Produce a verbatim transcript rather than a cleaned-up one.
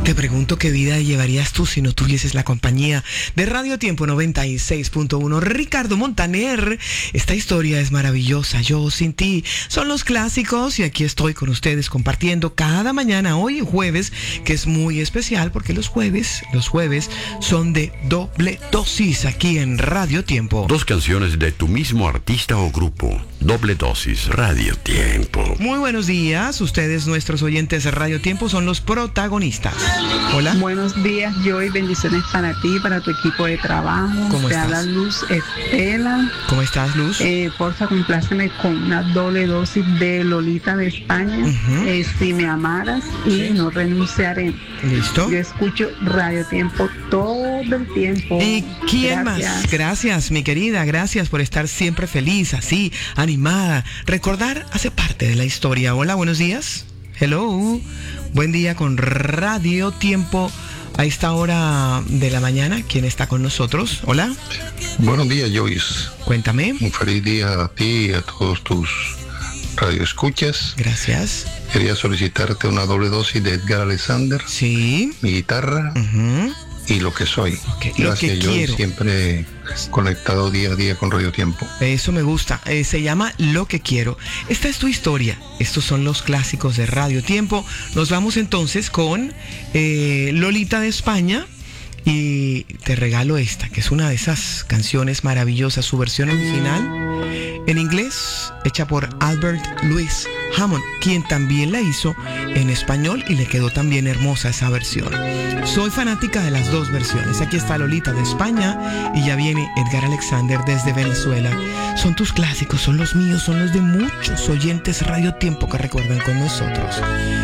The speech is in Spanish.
Te pregunto qué vida llevarías tú si no tuvieses la compañía de Radio Tiempo noventa y seis punto uno. Ricardo Montaner, esta historia es maravillosa. Yo sin ti son los clásicos y aquí estoy con ustedes compartiendo cada mañana, hoy jueves, que es muy especial porque los jueves, los jueves son de doble dosis aquí en Radio Tiempo. Dos canciones de tu mismo artista o grupo. Doble dosis, Radio Tiempo. Muy buenos días, ustedes nuestros oyentes de Radio Tiempo son los protagonistas. Hola. Buenos días, Joy, bendiciones para ti, para tu equipo de trabajo. ¿Cómo Te estás? habla Luz Estela. ¿Cómo estás, Luz? Eh, porfa, compláceme con una doble dosis de Lolita de España. Uh-huh. eh, si me amaras y Sí. no renunciaré. ¿Listo? Yo escucho Radio Tiempo todo el tiempo. ¿Y quién Gracias. más? Gracias, mi querida, gracias por estar siempre feliz, así, animada. Recordar hace parte de la historia. Hola, buenos días. Hello. Buen día con Radio Tiempo a esta hora de la mañana. ¿Quién está con nosotros? Hola. Buenos días, Joyce. Cuéntame. Un feliz día a ti y a todos tus radioescuchas. Gracias. Quería solicitarte una doble dosis de Edgar Alexander, Sí. mi guitarra Uh-huh. y Lo que soy. Okay, Lo Gracias, que Joyce, quiero. siempre conectado día a día con Radio Tiempo. Eso me gusta. Eh, se llama Lo que quiero. Esta es tu historia. Estos son los clásicos de Radio Tiempo. Nos vamos entonces con eh, Lolita de España. Y te regalo esta, que es una de esas canciones maravillosas. Su versión original en inglés, hecha por Albert Louis Hammond, quien también la hizo en español y le quedó también hermosa esa versión. Soy fanática de las dos versiones. Aquí está Lolita de España y ya viene Edgar Alexander desde Venezuela. Son tus clásicos, son los míos, son los de muchos oyentes Radio Tiempo que recuerdan con nosotros.